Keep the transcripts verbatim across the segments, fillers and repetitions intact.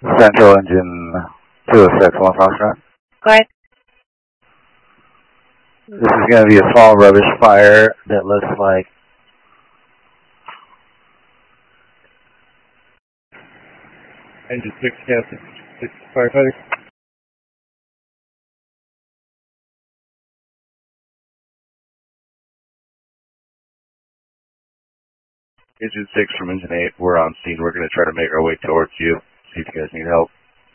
Central engine two oh six, one Foxtrot. Go ahead. This is going to be a small rubbish fire that looks like Engine six, Captain, six firefighter. Engine six from engine eight, we're on scene. We're going to try to make our way towards you, see if you guys need help.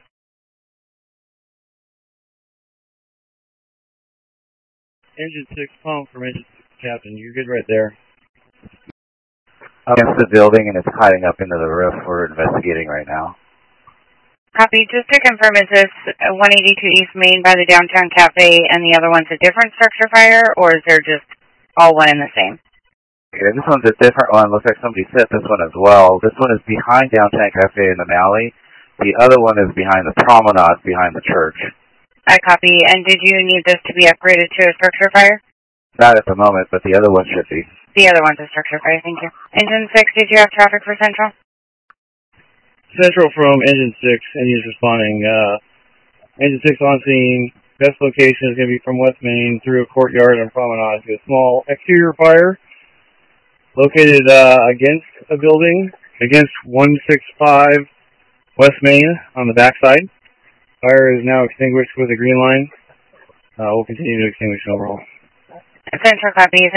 Engine six, pump from engine six, Captain. You're good right there. against the building and it's hiding up into the roof. We're investigating right now. Copy. Just to confirm, is this one eighty-two East Main by the Downtown Cafe and the other one's a different structure fire, or is there just all one and the same? Okay, this one's a different one. Looks like somebody set this one as well. This one is behind Downtown Cafe in the alley. The other one is behind the promenade behind the church. I copy. And did you need this to be upgraded to a structure fire? Not at the moment, but the other one should be. The other one's a structure fire, thank you. Engine six, did you have traffic for Central? Central from Engine six, engine's responding. Uh, Engine six on scene. Best location is going to be from West Main through a courtyard and promenade to a small exterior fire located uh, against a building, against one sixty-five West Main on the backside. Fire is now extinguished with a green line. Uh, we'll continue to extinguish overall. Central copy.